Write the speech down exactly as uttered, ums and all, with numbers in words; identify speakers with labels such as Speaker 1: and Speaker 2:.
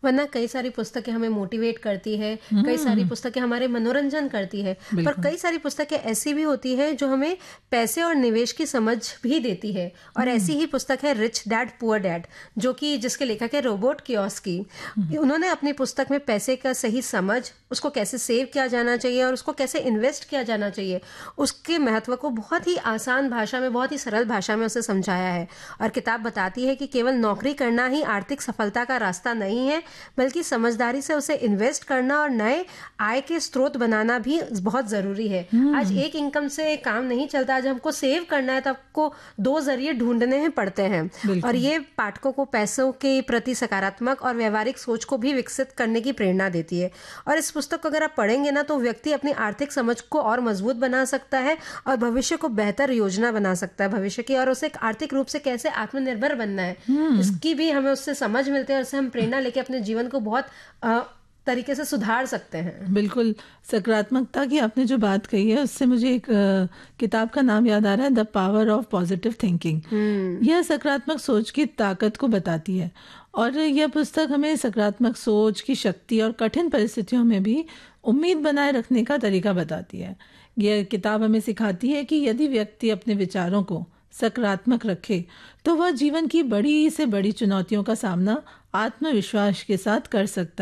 Speaker 1: वरना कई सारी पुस्तकें हमें मोटिवेट करती है, कई सारी
Speaker 2: हम्म।
Speaker 1: पुस्तकें हमारे मनोरंजन करती है, पर
Speaker 2: बिल्कुल।
Speaker 1: कई सारी पुस्तकें ऐसी भी होती है जो हमें पैसे और निवेश की समझ भी देती है। और
Speaker 2: हम्म।
Speaker 1: ऐसी ही पुस्तक है रिच डैड पुअर डैड, जो कि जिसके लेखक है रोबर्ट कियोसाकी।
Speaker 2: हम्म।
Speaker 1: उन्होंने अपनी पुस्तक में पैसे का सही समझ, उसको कैसे सेव किया जाना चाहिए और उसको कैसे इन्वेस्ट किया जाना चाहिए, उसके महत्व को बहुत ही आसान भाषा में, बहुत ही सरल भाषा में उसे समझाया है। और किताब बताती है कि केवल नौकरी करना ही आर्थिक सफलता का रास्ता नहीं है, बल्कि समझदारी से उसे इन्वेस्ट करना और नए आय के स्रोत बनाना भी बहुत ज़रूरी है। आज
Speaker 2: हम्म।
Speaker 1: एक इनकम से काम नहीं चलता, आज हमको सेव करना है तो आपको दो जरिए ढूंढने हैं पड़ते हैं। और
Speaker 2: बिल्कुल।
Speaker 1: ये पाठकों को पैसों के प्रति सकारात्मक और व्यवहारिक सोच को भी विकसित करने की प्रेरणा देती है। और इस पुस्तक को अगर आप पढ़ेंगे ना, तो व्यक्ति अपनी आर्थिक समझ को और मजबूत बना सकता है और भविष्य को बेहतर योजना बना सकता है भविष्य की, और उसे आर्थिक रूप से कैसे आत्मनिर्भर बनना है,
Speaker 2: हम्म।
Speaker 1: इसकी भी हमें उससे समझ मिलती है और उससे हम प्रेरणा लेके अपने जीवन को बहुत अ, तरीके से सुधार सकते हैं।
Speaker 2: बिल्कुल। सकारात्मकता की आपने जो बात कही है, उससे मुझे एक अ, किताब का नाम याद आ रहा है, the power of positive thinking.
Speaker 1: हम्म।
Speaker 2: यह सकारात्मक सोच की ताकत को बताती है, और यह पुस्तक हमें सकारात्मक सोच की शक्ति और कठिन परिस्थितियों में भी उम्मीद बनाए रखने का तरीका बताती है। यह किताब हमें सिखाती है कि यदि व्यक्ति अपने विचारों को सकारात्मक रखे, तो वह जीवन की बड़ी से बड़ी चुनौतियों का सामना आत्मविश्वास के साथ कर सकता